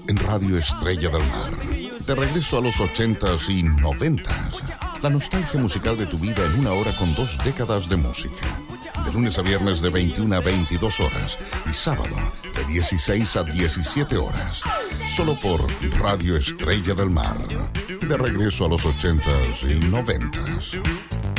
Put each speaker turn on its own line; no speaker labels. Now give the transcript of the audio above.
en Radio Estrella del Mar. De regreso a los 80s y 90s. La nostalgia musical de tu vida en una hora con 2 décadas de música. De lunes a viernes de 21 a 22 horas y sábado de 16 a 17 horas. Solo por Radio Estrella del Mar. De regreso a los 80s y 90s.